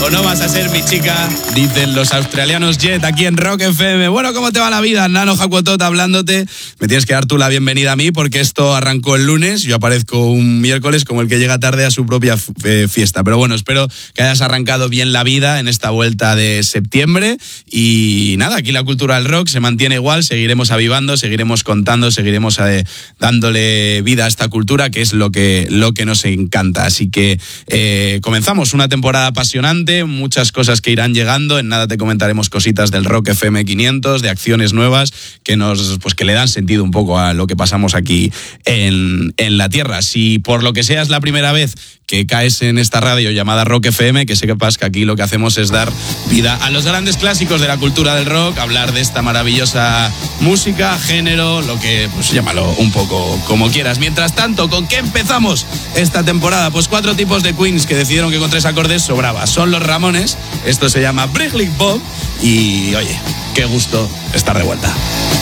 o no vas a ser mi chica, dicen los australianos Jet aquí en Rock FM. Bueno, ¿cómo te va la vida? Nano Hakuotot hablándote. Me tienes que dar tú la bienvenida a mí porque esto arrancó el lunes. Yo aparezco un miércoles como el que llega tarde a su propia fiesta. Pero bueno, espero que hayas arrancado bien la vida en esta vuelta de septiembre. Y nada, aquí la cultura del rock se mantiene igual. Seguiremos avivando, seguiremos contando, seguiremos dándole vida a esta cultura, que es lo que nos encanta. Así que comenzamos una temporada apasionante, muchas cosas que irán llegando. En nada te comentaremos cositas del Rock FM 500, de acciones nuevas que le dan sentido un poco a lo que pasamos aquí en la tierra. Si por lo que sea es la primera vez que caes en esta radio llamada Rock FM, que sepas que aquí lo que hacemos es dar vida a los grandes clásicos de la cultura del rock, hablar de esta maravillosa música, género, lo que, pues llámalo un poco como quieras. Mientras tanto, ¿con qué empezamos esta temporada? Pues 4 tipos de Queens que decidieron que con 3 acordes sobraba. Son los Ramones, esto se llama Bricklick Bob y, oye, qué gusto estar de vuelta.